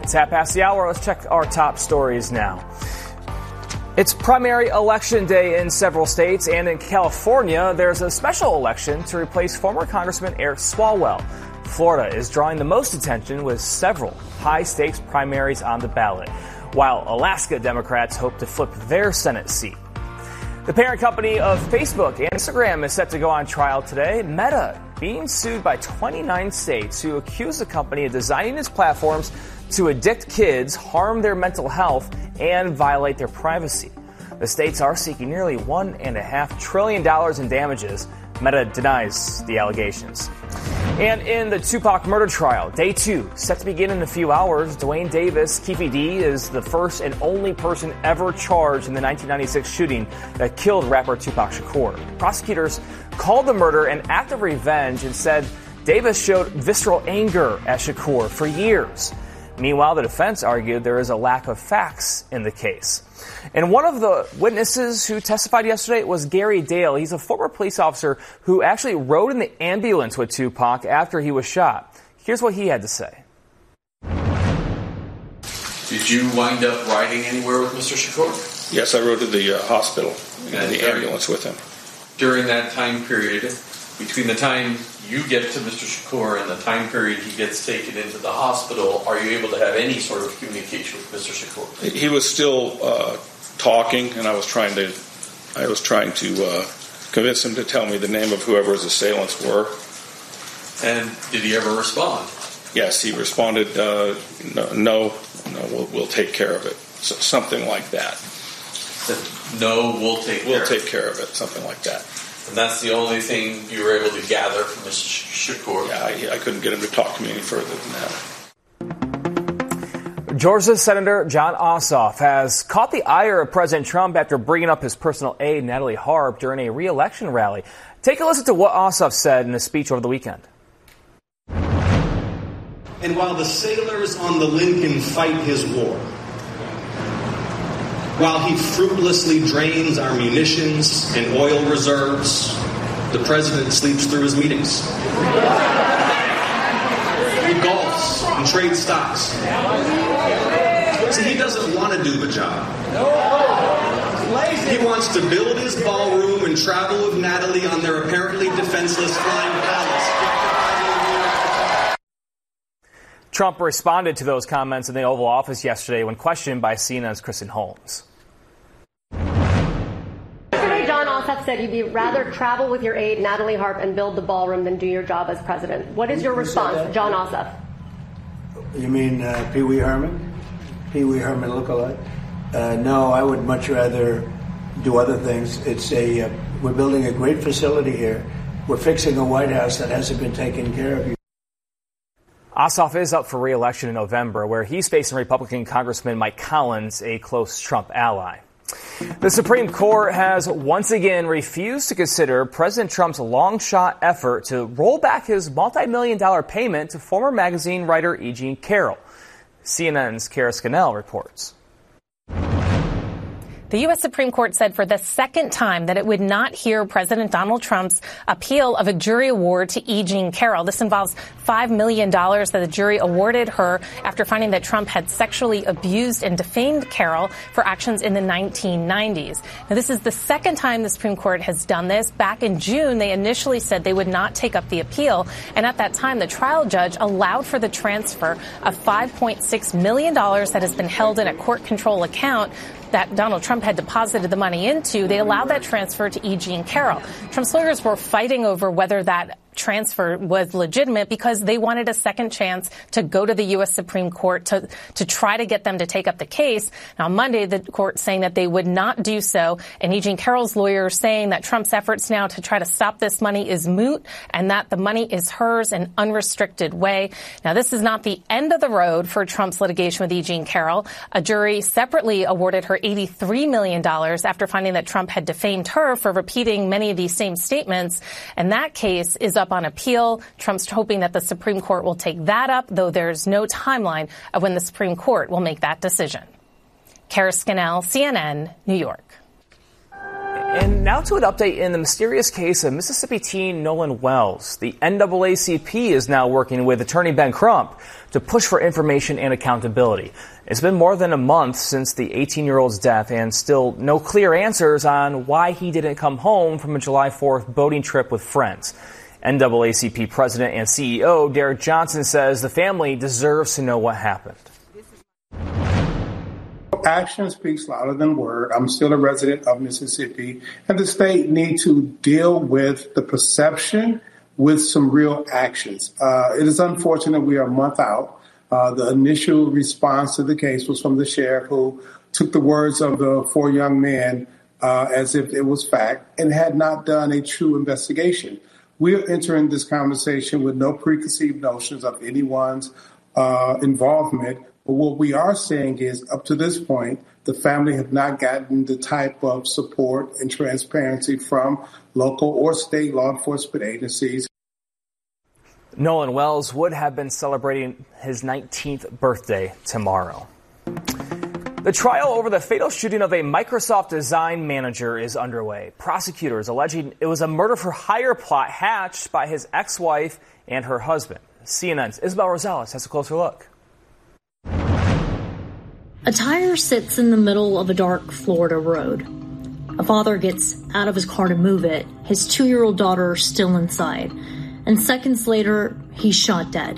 It's 1:30. Let's check our top stories now. It's primary election day in several states, and in California, there's a special election to replace former Congressman Eric Swalwell. Florida is drawing the most attention with several high-stakes primaries on the ballot, while Alaska Democrats hope to flip their Senate seat. The parent company of Facebook and Instagram is set to go on trial today. Meta being sued by 29 states who accuse the company of designing its platforms to addict kids, harm their mental health, and violate their privacy. The states are seeking nearly $1.5 trillion in damages. Meta denies the allegations. And in the Tupac murder trial, day 2, set to begin in a few hours, Dwayne Davis, Keffe D, is the first and only person ever charged in the 1996 shooting that killed rapper Tupac Shakur. Prosecutors called the murder an act of revenge and said Davis showed visceral anger at Shakur for years. Meanwhile, the defense argued there is a lack of facts in the case. And one of the witnesses who testified yesterday was Gary Dale. He's a former police officer who actually rode in the ambulance with Tupac after he was shot. Here's what he had to say. Did you wind up riding anywhere with Mr. Shakur? Yes, I rode to the hospital in the ambulance with him. During that time period, between the time you get to Mr. Shakur and the time period he gets taken into the hospital, are you able to have any sort of communication with Mr. Shakur? He was still talking, and I was trying to convince him to tell me the name of whoever his assailants were. And did he ever respond? Yes, he responded, no, we'll take care of it. So, something like that. No, we'll take care of it, something like that. And that's the only thing you were able to gather from Mr. Shakur? Yeah, I couldn't get him to talk to me any further than that. Georgia Senator Jon Ossoff has caught the ire of President Trump after bringing up his personal aide, Natalie Harp, during a re-election rally. Take a listen to what Ossoff said in a speech over the weekend. And while the sailors on the Lincoln fight his war, while he fruitlessly drains our munitions and oil reserves, the president sleeps through his meetings. He golfs and trades stocks. See, he doesn't want to do the job. He wants to build his ballroom and travel with Natalie on their apparently defenseless flying palace. Trump responded to those comments in the Oval Office yesterday when questioned by CNN's Kristen Holmes. Yesterday, Jon Ossoff said you'd rather travel with your aide, Natalie Harp, and build the ballroom than do your job as president. What is your response, Jon Ossoff? You mean Pee Wee Herman? Pee Wee Herman lookalike? No, I would much rather do other things. We're building a great facility here. We're fixing a White House that hasn't been taken care of. Ossoff is up for re-election in November, where he's facing Republican Congressman Mike Collins, a close Trump ally. The Supreme Court has once again refused to consider President Trump's long-shot effort to roll back his multi-million-dollar payment to former magazine writer E. Jean Carroll. CNN's Kara Scannell reports. The U.S. Supreme Court said for the second time that it would not hear President Donald Trump's appeal of a jury award to E. Jean Carroll. This involves $5 million that the jury awarded her after finding that Trump had sexually abused and defamed Carroll for actions in the 1990s. Now, this is the second time the Supreme Court has done this. Back in June, they initially said they would not take up the appeal. And at that time, the trial judge allowed for the transfer of $5.6 million that has been held in a court control account that Donald Trump had deposited the money into. They allowed that transfer to E. Jean Carroll. Trump's lawyers were fighting over whether that transfer was legitimate because they wanted a second chance to go to the U.S. Supreme Court to try to get them to take up the case. Now, on Monday, the court saying that they would not do so, and E. Jean Carroll's lawyer saying that Trump's efforts now to try to stop this money is moot and that the money is hers in unrestricted way. Now, this is not the end of the road for Trump's litigation with E. Jean Carroll. A jury separately awarded her $83 million after finding that Trump had defamed her for repeating many of these same statements, and that case is up on appeal. Trump's hoping that the Supreme Court will take that up, though there's no timeline of when the Supreme Court will make that decision. Kara Scannell, CNN, New York. And now to an update in the mysterious case of Mississippi teen Nolan Wells. The NAACP is now working with attorney Ben Crump to push for information and accountability. It's been more than a month since the 18-year-old's death and still no clear answers on why he didn't come home from a July 4th boating trip with friends. NAACP President and CEO Derek Johnson says the family deserves to know what happened. Action speaks louder than word. I'm still a resident of Mississippi, and the state need to deal with the perception with some real actions. It is unfortunate we are a month out. The initial response to the case was from the sheriff, who took the words of the 4 young men as if it was fact and had not done a true investigation. We are entering this conversation with no preconceived notions of anyone's involvement. But what we are saying is, up to this point, the family have not gotten the type of support and transparency from local or state law enforcement agencies. Nolan Wells would have been celebrating his 19th birthday tomorrow. The trial over the fatal shooting of a Microsoft design manager is underway. Prosecutors alleging it was a murder-for-hire plot hatched by his ex-wife and her husband. CNN's Isabel Rosales has a closer look. A tire sits in the middle of a dark Florida road. A father gets out of his car to move it, his 2-year-old daughter still inside, and seconds later, he's shot dead.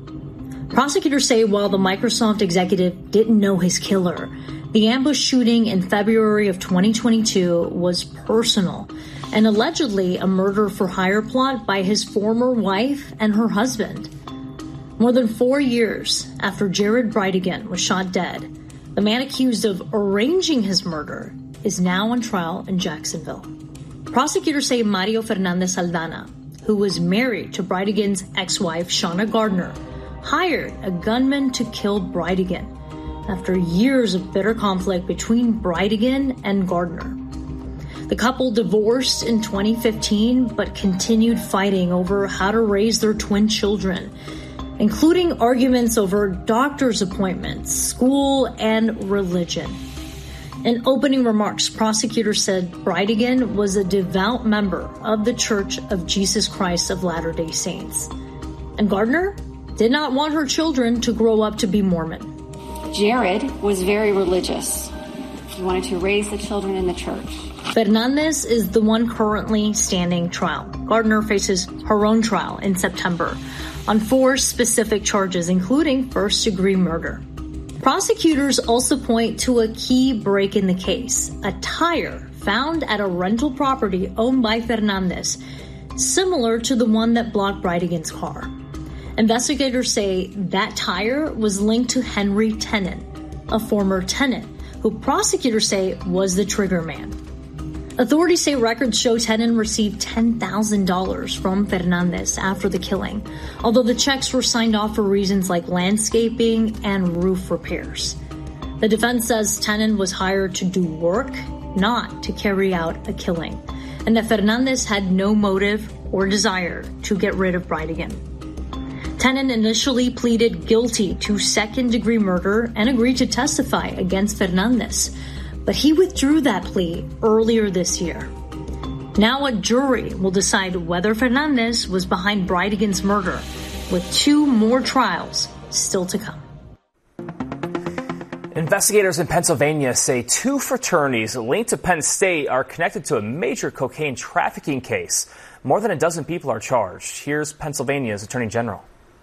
Prosecutors say while the Microsoft executive didn't know his killer, the ambush shooting in February of 2022 was personal and allegedly a murder-for-hire plot by his former wife and her husband. More than 4 years after Jared Bridegan was shot dead, the man accused of arranging his murder is now on trial in Jacksonville. Prosecutors say Mario Fernandez Aldana, who was married to Bridegan's ex-wife, Shauna Gardner, hired a gunman to kill Bridegan after years of bitter conflict between Bridegan and Gardner. The couple divorced in 2015, but continued fighting over how to raise their twin children, including arguments over doctor's appointments, school, and religion. In opening remarks, prosecutors said Bridegan was a devout member of the Church of Jesus Christ of Latter-day Saints. And Gardner did not want her children to grow up to be Mormon. Jared was very religious. He wanted to raise the children in the church. Fernandez is the one currently standing trial. Gardner faces her own trial in September on 4 specific charges, including first-degree murder. Prosecutors also point to a key break in the case, a tire found at a rental property owned by Fernandez, similar to the one that blocked Bridegan's car. Investigators say that tire was linked to Henry Tenen, a former tenant, who prosecutors say was the trigger man. Authorities say records show Tenen received $10,000 from Fernandez after the killing, although the checks were signed off for reasons like landscaping and roof repairs. The defense says Tenen was hired to do work, not to carry out a killing, and that Fernandez had no motive or desire to get rid of Bridegan. Tenen initially pleaded guilty to second-degree murder and agreed to testify against Fernandez, but he withdrew that plea earlier this year. Now a jury will decide whether Fernandez was behind Bridegan's murder, with 2 more trials still to come. Investigators in Pennsylvania say 2 fraternities linked to Penn State are connected to a major cocaine trafficking case. More than a dozen people are charged. Here's Pennsylvania's Attorney General.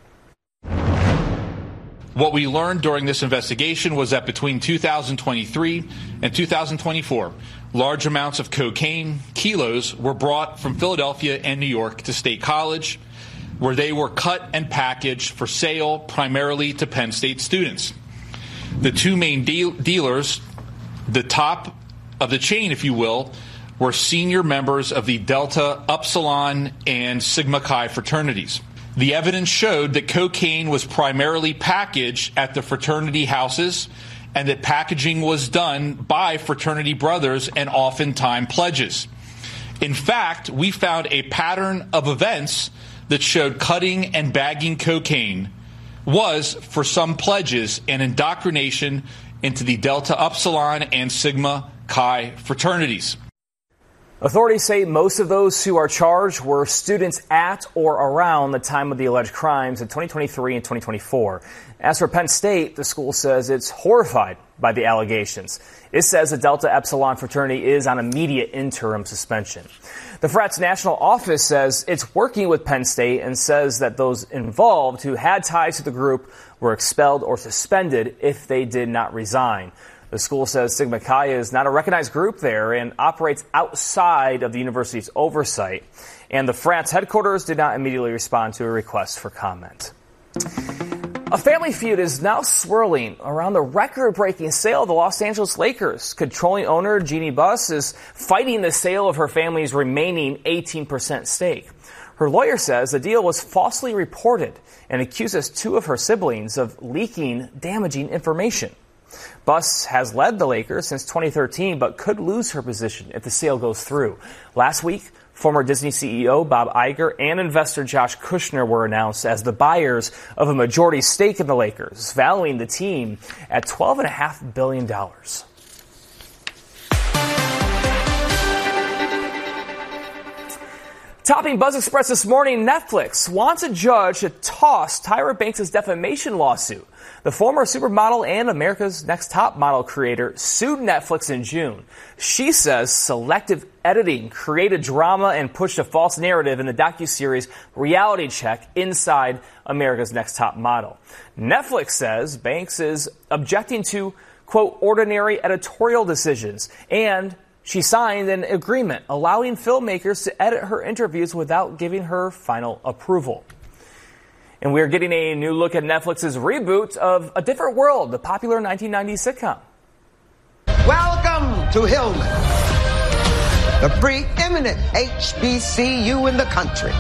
What we learned during this investigation was that between 2023 and 2024, large amounts of cocaine, kilos, were brought from Philadelphia and New York to State College, where they were cut and packaged for sale primarily to Penn State students. The 2 main dealers, the top of the chain, if you will, were senior members of the Delta, Upsilon, and Sigma Chi fraternities. The evidence showed that cocaine was primarily packaged at the fraternity houses and that packaging was done by fraternity brothers and oftentimes pledges. In fact, we found a pattern of events that showed cutting and bagging cocaine was, for some pledges, an indoctrination into the Delta Upsilon and Sigma Chi fraternities. Authorities say most of those who are charged were students at or around the time of the alleged crimes in 2023 and 2024. As for Penn State, the school says it's horrified by the allegations. It says the Delta Epsilon fraternity is on immediate interim suspension. The frat's national office says it's working with Penn State and says that those involved who had ties to the group were expelled or suspended if they did not resign. The school says Sigma Chi is not a recognized group there and operates outside of the university's oversight. And the frat's headquarters did not immediately respond to a request for comment. A family feud is now swirling around the record-breaking sale of the Los Angeles Lakers. Controlling owner Jeannie Buss is fighting the sale of her family's remaining 18% stake. Her lawyer says the deal was falsely reported and accuses two of her siblings of leaking damaging information. Buss has led the Lakers since 2013, but could lose her position if the sale goes through. Last week, former Disney CEO Bob Iger and investor Josh Kushner were announced as the buyers of a majority stake in the Lakers, valuing the team at $12.5 billion. Topping Buzz Express this morning, Netflix wants a judge to toss Tyra Banks' defamation lawsuit. The former supermodel and America's Next Top Model creator sued Netflix in June. She says selective editing created drama and pushed a false narrative in the docuseries Reality Check inside America's Next Top Model. Netflix says Banks is objecting to, quote, ordinary editorial decisions, and she signed an agreement allowing filmmakers to edit her interviews without giving her final approval. And we're getting a new look at Netflix's reboot of A Different World, the popular 1990s sitcom. Welcome to Hillman, the preeminent HBCU in the country.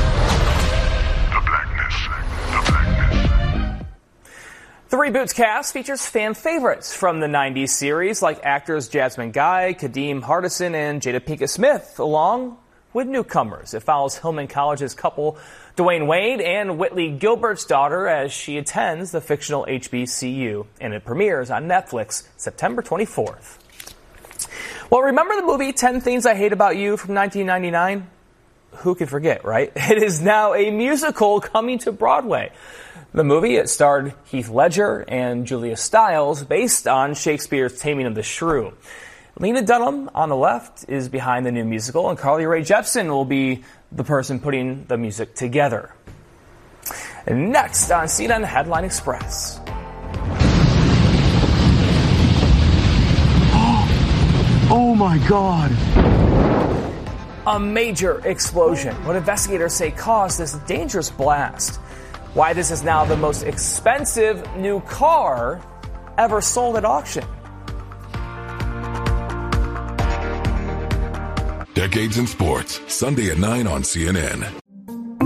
The reboot's cast features fan favorites from the 90s series like actors Jasmine Guy, Kadeem Hardison, and Jada Pinkett Smith, along with newcomers. It follows Hillman College's couple Dwayne Wade and Whitley Gilbert's daughter as she attends the fictional HBCU, and it premieres on Netflix September 24th. Well, remember the movie 10 Things I Hate About You from 1999? Who can forget, right? It is now a musical coming to Broadway. The movie, it starred Heath Ledger and Julia Stiles, based on Shakespeare's Taming of the Shrew. Lena Dunham on the left is behind the new musical, and Carly Rae Jepsen will be the person putting the music together. And next on CNN Headline Express. Oh my God. A major explosion, what investigators say caused this dangerous blast. Why this is now the most expensive new car ever sold at auction. Decades in Sports, Sunday at 9 on CNN.